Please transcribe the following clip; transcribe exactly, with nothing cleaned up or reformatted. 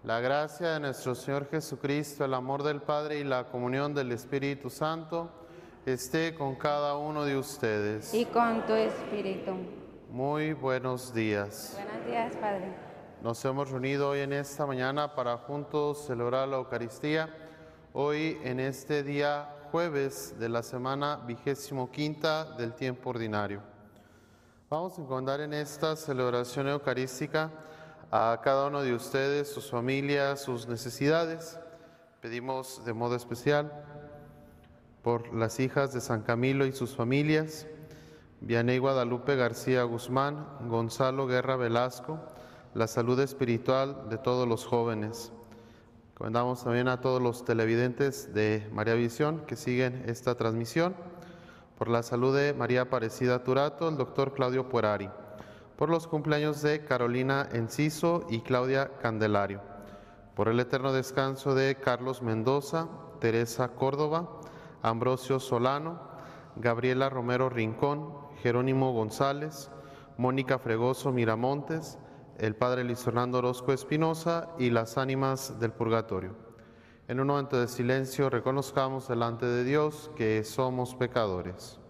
La gracia de nuestro Señor Jesucristo, el amor del Padre y la comunión del Espíritu Santo esté con cada uno de ustedes. Y con tu espíritu. Muy buenos días. Buenos días, Padre. Nos hemos reunido hoy en esta mañana para juntos celebrar la Eucaristía. Hoy en este día jueves de la semana vigésimo quinta del tiempo ordinario. Vamos a encomendar en esta celebración eucarística a cada uno de ustedes, sus familias, sus necesidades. Pedimos de modo especial por las hijas de San Camilo y sus familias, Vianey Guadalupe García Guzmán, Gonzalo Guerra Velasco, la salud espiritual de todos los jóvenes. Encomendamos también a todos los televidentes de María Visión que siguen esta transmisión, por la salud de María Aparecida Turato, el doctor Claudio Puerari, por los cumpleaños de Carolina Enciso y Claudia Candelario, por el eterno descanso de Carlos Mendoza, Teresa Córdoba, Ambrosio Solano, Gabriela Romero Rincón, Jerónimo González, Mónica Fregoso Miramontes, el padre Luis Fernando Orozco Espinosa y las ánimas del purgatorio. En un momento de silencio reconozcamos delante de Dios que somos pecadores.